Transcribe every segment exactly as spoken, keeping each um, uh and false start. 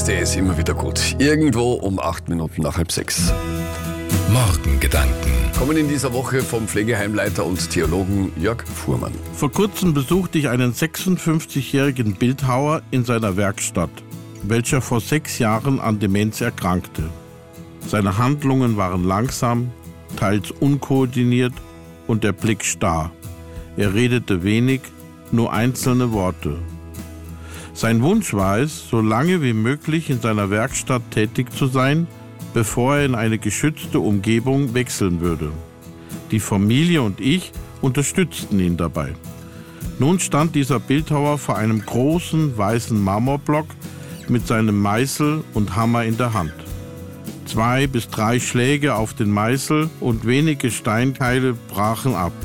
der ist immer wieder gut. Irgendwo um acht Minuten nach halb sechs. Morgengedanken. Kommen in dieser Woche vom Pflegeheimleiter und Theologen Jörg Fuhrmann. Vor kurzem besuchte ich einen sechsundfünfzigjährigen Bildhauer in seiner Werkstatt, welcher vor sechs Jahren an Demenz erkrankte. Seine Handlungen waren langsam, teils unkoordiniert und der Blick starr. Er redete wenig, nur einzelne Worte. Sein Wunsch war es, so lange wie möglich in seiner Werkstatt tätig zu sein, bevor er in eine geschützte Umgebung wechseln würde. Die Familie und ich unterstützten ihn dabei. Nun stand dieser Bildhauer vor einem großen weißen Marmorblock mit seinem Meißel und Hammer in der Hand. Zwei bis drei Schläge auf den Meißel und wenige Steinkeile brachen ab.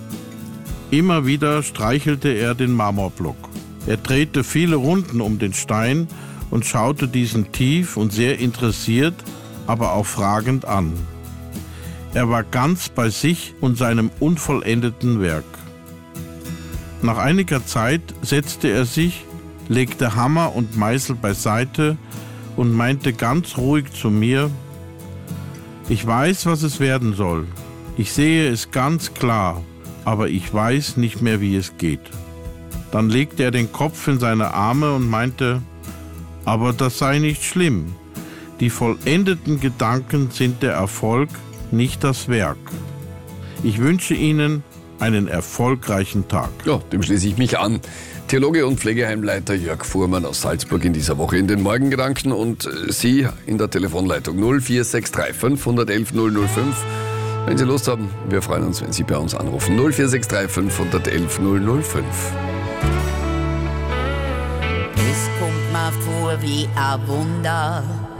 Immer wieder streichelte er den Marmorblock. Er drehte viele Runden um den Stein und schaute diesen tief und sehr interessiert, aber auch fragend an. Er war ganz bei sich und seinem unvollendeten Werk. Nach einiger Zeit setzte er sich, legte Hammer und Meißel beiseite und meinte ganz ruhig zu mir: Ich weiß, was es werden soll. Ich sehe es ganz klar, aber ich weiß nicht mehr, wie es geht. Dann legte er den Kopf in seine Arme und meinte: Aber das sei nicht schlimm. Die vollendeten Gedanken sind der Erfolg, nicht das Werk. Ich wünsche Ihnen einen erfolgreichen Tag. Ja, dem schließe ich mich an. Theologe und Pflegeheimleiter Jörg Fuhrmann aus Salzburg in dieser Woche in den Morgengedanken und Sie in der Telefonleitung null vier sechs drei fünf eins eins null null fünf. Wenn Sie Lust haben, wir freuen uns, wenn Sie bei uns anrufen. null vier sechs drei fünf eins eins null null fünf. Es kommt mir vor wie ein Wunder,